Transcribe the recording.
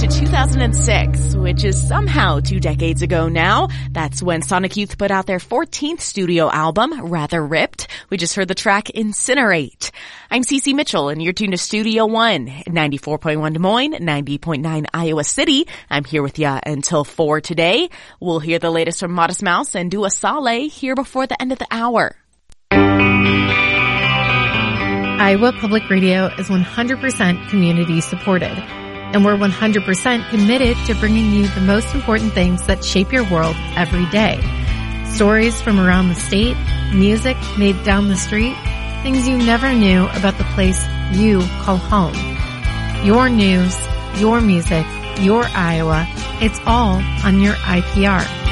in 2006, which is somehow 2 decades ago now. That's when Sonic Youth put out their 14th studio album, Rather Ripped. We just heard the track Incinerate. I'm Cece Mitchell, and you're tuned to Studio One, 94.1 Des Moines, 90.9 Iowa City. I'm here with you until 4 today. We'll hear the latest from Modest Mouse and Dua Saleh here before the end of the hour. Iowa Public Radio is 100% community supported, and we're 100% committed to bringing you the most important things that shape your world every day. Stories from around the state, music made down the street, things you never knew about the place you call home. Your news, your music, your Iowa, it's all on your IPR.